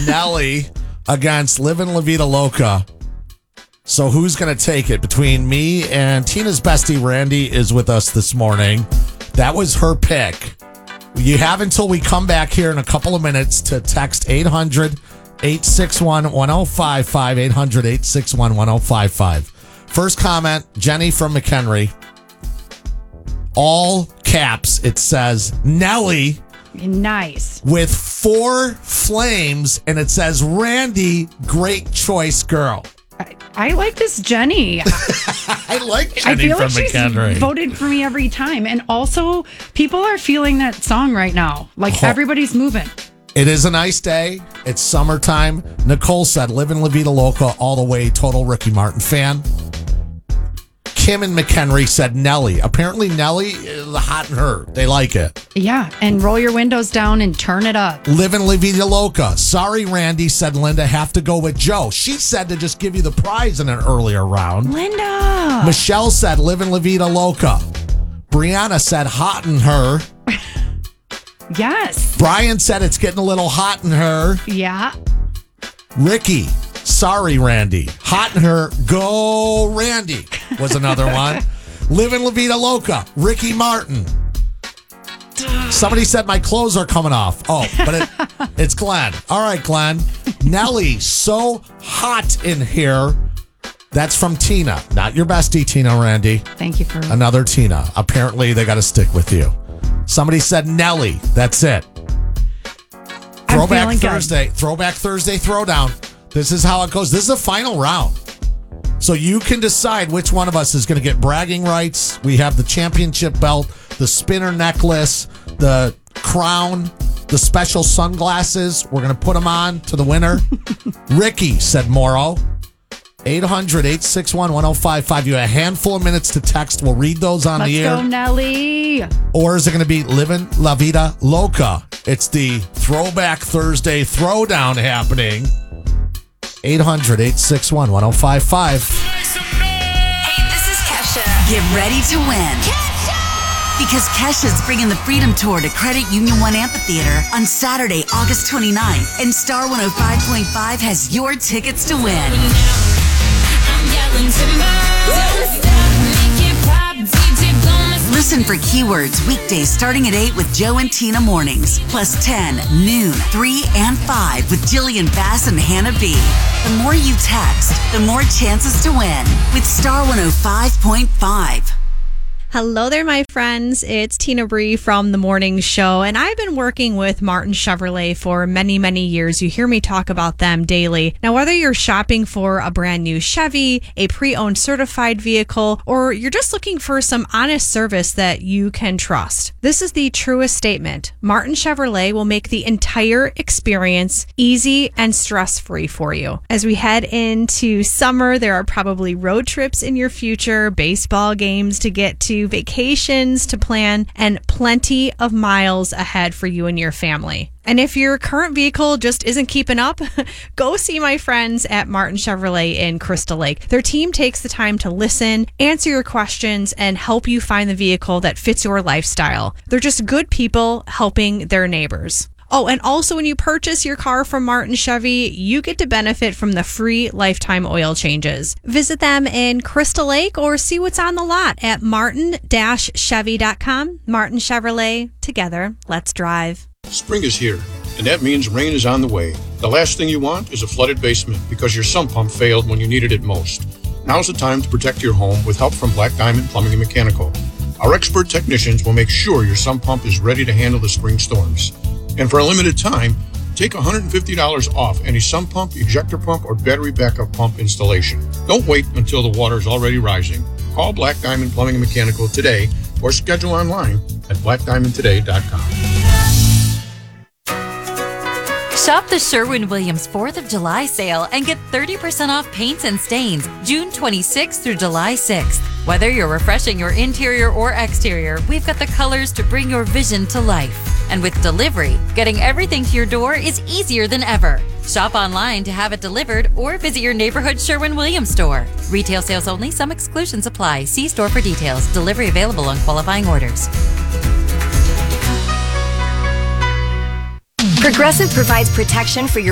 Nelly against Livin' La Vida Loca. So who's going to take it between me and Tina's bestie, Randy, is with us this morning. That was her pick. You have until we come back here in a couple of minutes to text 800-861-1055, 800-861-1055. First comment, Jenny from McHenry. All caps, it says, Nelly. Nice. With 4 flames, and it says, Randy, great choice, girl. I like this Jenny. I like Jenny I feel from like she's McHenry. voted for me every time. And also, people are feeling that song right now. Like, everybody's moving. It is a nice day. It's summertime. Nicole said, Livin' La Vida Loca all the way, total Ricky Martin fan. Kim and McHenry said Nelly. Apparently Nelly is hot in her. They like it. Yeah, and roll your windows down and turn it up. Livin' La Vida Loca. Sorry, Randy, said Linda. Have to go with Joe. She said to just give you the prize in an earlier round. Linda. Michelle said Livin' La Vida Loca. Brianna said hot in her. Yes. Brian said it's getting a little hot in her. Yeah. Ricky. Sorry, Randy. Hot in her. Go, Randy. Was another one. Livin' La Vida Loca. Ricky Martin. Somebody said my clothes are coming off. Oh, but it's Glenn. All right, Glenn. Nelly, so hot in here. That's from Tina. Not your bestie, Tina, Randy. Thank you for... Another Tina. Apparently, they got to stick with you. Somebody said Nelly. That's it. Throwback Thursday. Good. Throwback Thursday throwdown. This is how it goes. This is the final round. So you can decide which one of us is going to get bragging rights. We have the championship belt, the spinner necklace, the crown, the special sunglasses. We're going to put them on to the winner. Ricky, said Morrow. 800-861-1055. You have a handful of minutes to text. We'll read those on the air. Let's go, Nelly. Or is it going to be Livin' La Vida Loca? It's the Throwback Thursday throwdown happening. 800-861-1055. Hey, this is Kesha. Get ready to win. Kesha! Because Kesha's bringing the Freedom Tour to Credit Union 1 Amphitheater on Saturday, August 29th. And Star 105.5 has your tickets to win. Listen for keywords weekdays starting at 8 with Joe and Tina mornings, plus 10, noon, 3, and 5 with Jillian Bass and Hannah B. The more you text, the more chances to win with Star 105.5. Hello there, my friends. It's Tina Bree from The Morning Show, and I've been working with Martin Chevrolet for many, many years. You hear me talk about them daily. Now, whether you're shopping for a brand new Chevy, a pre-owned certified vehicle, or you're just looking for some honest service that you can trust, this is the truest statement. Martin Chevrolet will make the entire experience easy and stress-free for you. As we head into summer, there are probably road trips in your future, baseball games to get to, vacations to plan, and plenty of miles ahead for you and your family. And if your current vehicle just isn't keeping up, go see my friends at Martin Chevrolet in Crystal Lake. Their team takes the time to listen, answer your questions, and help you find the vehicle that fits your lifestyle. They're just good people helping their neighbors. Oh, and also when you purchase your car from Martin Chevy, you get to benefit from the free lifetime oil changes. Visit them in Crystal Lake or see what's on the lot at martin-chevy.com. Martin Chevrolet, together, let's drive. Spring is here, and that means rain is on the way. The last thing you want is a flooded basement because your sump pump failed when you needed it most. Now's the time to protect your home with help from Black Diamond Plumbing and Mechanical. Our expert technicians will make sure your sump pump is ready to handle the spring storms. And for a limited time, take $150 off any sump pump, ejector pump, or battery backup pump installation. Don't wait until the water is already rising. Call Black Diamond Plumbing and Mechanical today or schedule online at blackdiamondtoday.com. Shop the Sherwin-Williams 4th of July sale and get 30% off paints and stains June 26th through July 6th. Whether you're refreshing your interior or exterior, we've got the colors to bring your vision to life. And with delivery, getting everything to your door is easier than ever. Shop online to have it delivered or visit your neighborhood Sherwin-Williams store. Retail sales only. Some exclusions apply. See store for details. Delivery available on qualifying orders. Progressive provides protection for your